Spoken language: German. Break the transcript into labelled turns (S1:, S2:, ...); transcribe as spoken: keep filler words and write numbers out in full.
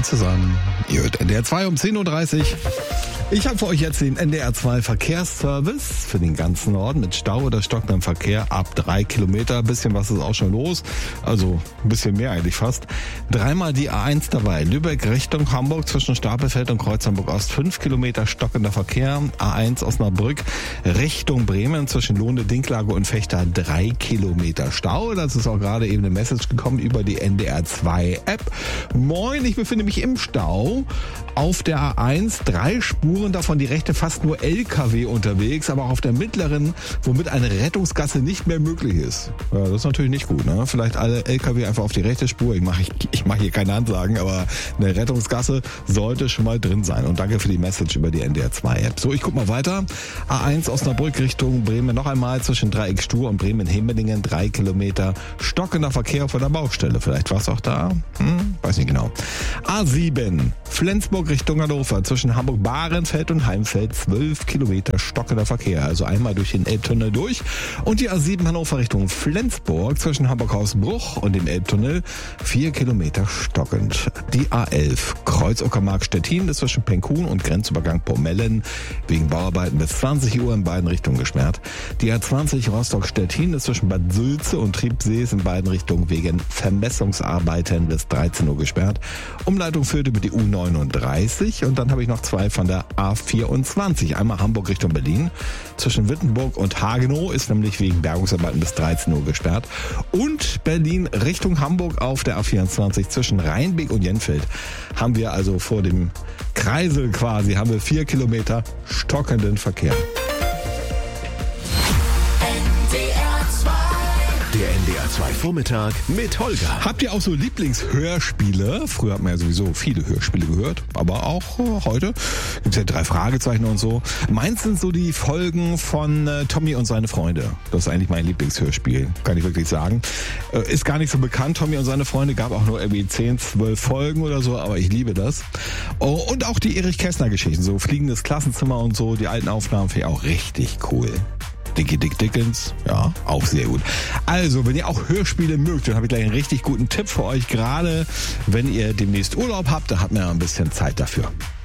S1: zusammen. Ihr hört N D R zwei um zehn Uhr dreißig. Ich habe für euch jetzt den N D R zwei Verkehrsservice für den ganzen Norden mit Stau oder stockendem Verkehr ab drei Kilometer. Ein bisschen was ist auch schon los, also ein bisschen mehr eigentlich fast. Dreimal die A eins dabei. Lübeck Richtung Hamburg zwischen Stapelfeld und Kreuz Hamburg Ost fünf Kilometer stockender Verkehr. A eins Osnabrück Richtung Bremen zwischen Lohne, Dinklage und Fechter drei Kilometer Stau. Das ist auch gerade eben eine Message gekommen über die N D R zwei App. Moin, ich befinde mich im Stau auf der A eins, drei Spuren. Davon die rechte fast nur L K W unterwegs, aber auch auf der mittleren, womit eine Rettungsgasse nicht mehr möglich ist. Ja, das ist natürlich nicht gut, ne? Vielleicht alle L K W einfach auf die rechte Spur. Ich mache ich, ich mach hier keine Ansagen, aber eine Rettungsgasse sollte schon mal drin sein. Und danke für die Message über die N D R zwei App. So, ich guck mal weiter. A eins Osnabrück Richtung Bremen noch einmal zwischen Dreieck Stur und Bremen-Hemmelingen drei Kilometer stockender Verkehr von der Baustelle. Vielleicht war es auch da? Hm, weiß nicht genau. A sieben Flensburg Richtung Hannover zwischen Hamburg-Bahrenfeld und Heimfeld zwölf Kilometer stockender Verkehr. Also einmal durch den Elbtunnel durch. Und die A sieben Hannover Richtung Flensburg zwischen Hamburg-Hausbruch und dem Elbtunnel vier Kilometer stockend. Die A elf Kreuz-Uckermark-Stettin ist zwischen Penkhuhn und Grenzübergang Pomellen wegen Bauarbeiten bis zwanzig Uhr in beiden Richtungen gesperrt. Die A zwanzig Rostock-Stettin ist zwischen Bad Sülze und Triebsees in beiden Richtungen wegen Vermessungsarbeiten bis dreizehn Uhr gesperrt. Umleitung führt über die U neununddreißig und dann habe ich noch zwei von der A vierundzwanzig. Einmal Hamburg Richtung Berlin. Zwischen Wittenburg und Hagenow ist nämlich wegen Bergungsarbeiten bis dreizehn Uhr gesperrt. Und Berlin Richtung Hamburg auf der A vierundzwanzig zwischen Rheinbeek und Jenfeld haben wir also vor dem Kreisel quasi, haben wir vier Kilometer stockenden Verkehr.
S2: Der N D R zwei Vormittag mit Holger.
S1: Habt ihr auch so Lieblingshörspiele? Früher hat man ja sowieso viele Hörspiele gehört, aber auch äh, heute gibt es ja drei Fragezeichen und so. Meins sind so die Folgen von äh, Tommy und seine Freunde. Das ist eigentlich mein Lieblingshörspiel, kann ich wirklich sagen. Äh, ist gar nicht so bekannt, Tommy und seine Freunde, gab auch nur irgendwie zehn, zwölf Folgen oder so, aber ich liebe das. Oh, und auch die Erich Kästner Geschichten, so Fliegendes Klassenzimmer und so, die alten Aufnahmen finde ich auch richtig cool. Dickie Dick Dickens, ja, auch sehr gut. Also, wenn ihr auch Hörspiele mögt, dann habe ich gleich einen richtig guten Tipp für euch. Gerade wenn ihr demnächst Urlaub habt, da hat man ja ein bisschen Zeit dafür.